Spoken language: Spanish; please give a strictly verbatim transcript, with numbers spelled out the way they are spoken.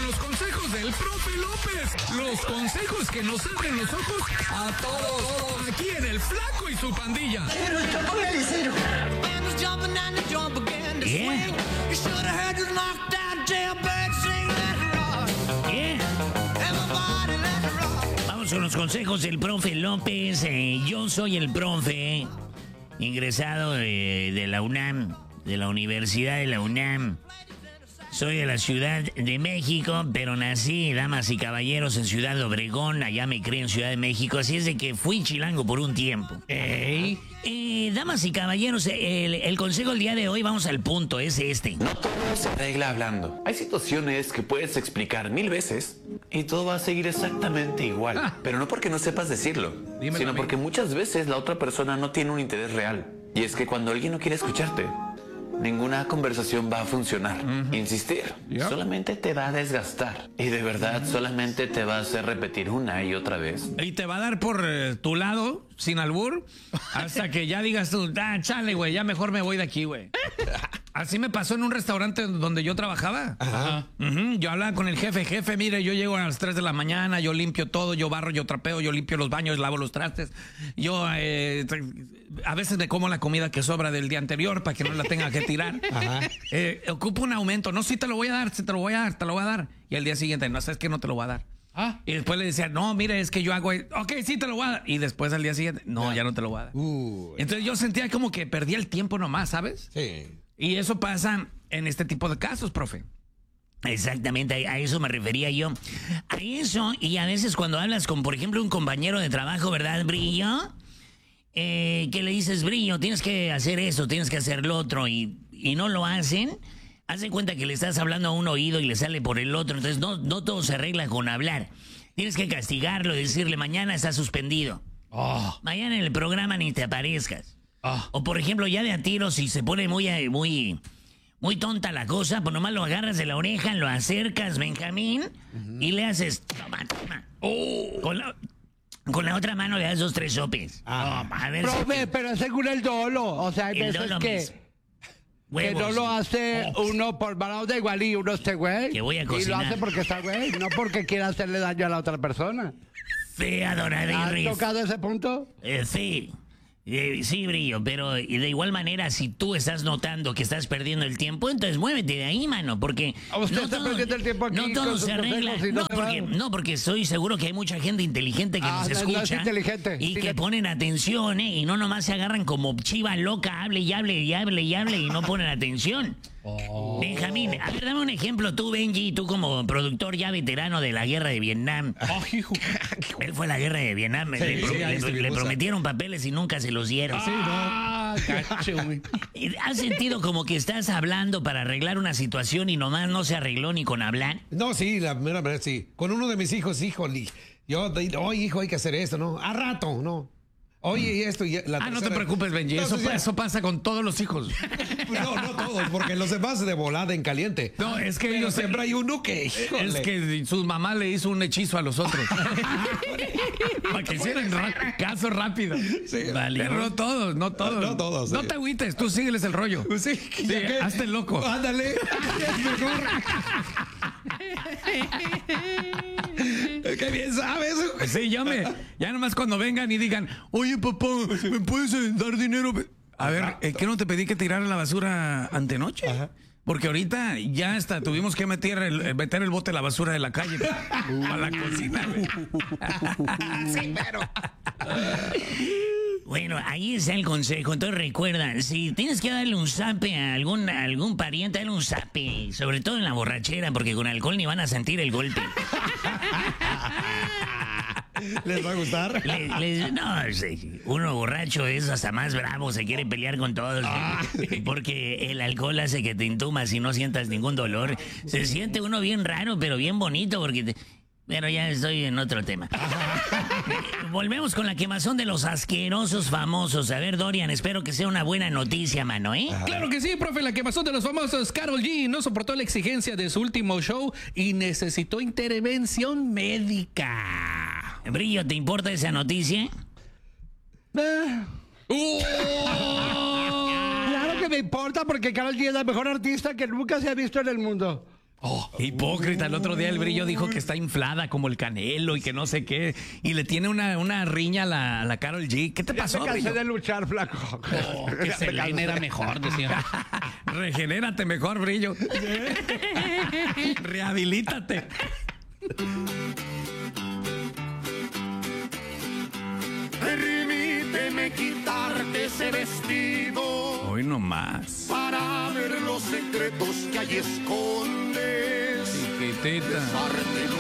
los consejos del profe López. Los consejos que nos abren los ojos a todos. Aquí en El Flaco y su pandilla. Yeah. Yeah. Vamos con los consejos del profe López. Eh, yo soy el profe ingresado de, de la UNAM, de la Universidad de la UNAM. Soy de la Ciudad de México, pero nací, damas y caballeros, en Ciudad Obregón. Allá me crié en Ciudad de México, así es de que fui chilango por un tiempo. Ey. Eh, damas y caballeros, el, el consejo del día de hoy, vamos al punto, es este. No todo se arregla hablando. Hay situaciones que puedes explicar mil veces y todo va a seguir exactamente igual. Ah. Pero no porque no sepas decirlo, Dímelo sino a mí. porque muchas veces la otra persona no tiene un interés real. Y es que cuando alguien no quiere escucharte, ninguna conversación va a funcionar. Uh-huh. Insistir Yep. solamente te va a desgastar. Y de verdad solamente te va a hacer repetir una y otra vez. Y te va a dar por eh, tu lado, sin albur, hasta que ya digas tú, ah, chale, güey, ya mejor me voy de aquí, güey. Así me pasó en un restaurante donde yo trabajaba. Ajá. Uh-huh. Yo hablaba con el jefe, jefe, mire, yo llego a las tres de la mañana, yo limpio todo, yo barro, yo trapeo, yo limpio los baños, lavo los trastes. Yo eh, a veces me como la comida que sobra del día anterior para que no la tenga que tirar. Ajá. Eh, ocupo un aumento. No, sí te lo voy a dar, sí te lo voy a dar, te lo voy a dar. Y al día siguiente, no, sabes que no te lo voy a dar. Ah. Y después le decía, no, mire, es que yo hago, ok, sí te lo voy a dar. Y después al día siguiente, no, ya no te lo voy a dar. Uh, Entonces yo sentía como que perdía el tiempo nomás, ¿sabes? sí. Y eso pasa en este tipo de casos, profe. Exactamente, a a eso me refería yo. A eso, y a veces cuando hablas con, por ejemplo, un compañero de trabajo, ¿verdad, Brillo? Eh, que le dices, Brillo, tienes que hacer eso, tienes que hacer lo otro, y, y no lo hacen. Hacen cuenta que le estás hablando a un oído y le sale por el otro. Entonces no, no todo se arregla con hablar. Tienes que castigarlo y decirle, mañana está suspendido. Oh, Mañana en el programa ni te aparezcas. oh. O por ejemplo, ya de a tiro, si se pone muy, eh, muy, muy tonta la cosa, pues nomás lo agarras de la oreja, lo acercas, Benjamín, uh-huh. y le haces, toma, toma. Oh. Con, la, con la otra mano le das dos, tres sopes. Ah. Oh, a ver Profe, si- pero es según el dolo. O sea, hay el veces dolo que, mismo. que Huevos. no lo hace Oh. uno por manos de igual y uno este güey. Que voy a Y lo cocinar. hace porque está güey, no porque quiera hacerle daño a la otra persona. Fea, ¿Has Doradirris. tocado ese punto? Eh, sí. Eh, sí, Brillo, pero y de igual manera, si tú estás notando que estás perdiendo el tiempo, entonces muévete de ahí, mano, porque... Usted está perdiendo el tiempo aquí No todo con sus se arregla. consejos y no No, se porque, va. no, porque estoy seguro que hay mucha gente inteligente que Ah, nos no, no es escucha. inteligente. Y Sí, que le- ponen atención, ¿eh? Y no nomás se agarran como chiva loca, hable y hable y hable y hable y no ponen atención. Oh. Benjamín, a ver, dame un ejemplo tú, Benji, tú como productor ya veterano de la guerra de Vietnam. Oh, hijo. Él fue a la guerra de Vietnam. Sí, le, pro- sí, ahí le- está mi le cosa. prometieron papeles y nunca se los dieron. Sí, no. Cacho, güey. ¿Y ¿Has sentido como que estás hablando para arreglar una situación y nomás no se arregló ni con hablar? No, sí, la primera verdad, sí. Con uno de mis hijos, híjole. Yo, oye, hijo, hay que hacer esto, ¿no? A rato, ¿no? Oye, y esto y la Ah, no te tercera- preocupes, Benji. Eso, Entonces, ya- eso pasa con todos los hijos. No, no todos, porque los demás de volada en caliente. No, es que Pero ellos siempre hay uno que, híjole. Es que su mamá le hizo un hechizo a los otros. Para que hicieran ra- caso rápido. Sí. Vale. Pero no todos, no todos. No todos, No sí. te agüites, tú sígueles el rollo. Sí, Sí, ya que- hazte el loco. Ándale. Es mejor. Qué bien sabes. Sí, ya me. Ya nomás cuando vengan y digan, oye, papá, ¿me puedes eh, dar dinero? A ver, ¿eh, ¿qué no te pedí que tirara la basura antenoche? Ajá. Porque ahorita ya hasta tuvimos que meter el, eh, meter el bote de la basura de la calle a la cocina. güey. Sí, pero. Bueno, ahí está el consejo. Entonces recuerda, si tienes que darle un zape a algún, a algún pariente, dale un zape. Sobre todo en la borrachera, porque con alcohol ni van a sentir el golpe. ¿Les va a gustar? Le- le- no, sí, uno borracho es hasta más bravo, se quiere pelear con todos. Porque el alcohol hace que te entumas y no sientas ningún dolor. Se siente uno bien raro, pero bien bonito, porque... te- Pero ya estoy en otro tema. Volvemos con la quemazón de los asquerosos famosos. A ver, Dorian, espero que sea una buena noticia, mano, ¿eh? Claro que sí, profe. La quemazón de los famosos. Karol G no soportó la exigencia de su último show y necesitó intervención médica. Brillo, ¿te importa esa noticia? Eh, Claro que me importa porque Karol G es la mejor artista que nunca se ha visto en el mundo. Hipócrita, el otro día el Brillo dijo que está inflada como el Canelo y que no sé qué. Y le tiene una, una riña a la, a la Karol G. ¿Qué te Ya pasó, me cansé Brillo? de luchar, flaco. Oh, que Selena era mejor, decía. Regenérate mejor, Brillo. Rehabilítate. Permíteme quitarte ese vestido Hoy no más. para ver los secretos que allí escondes. Chiquitita. Besarte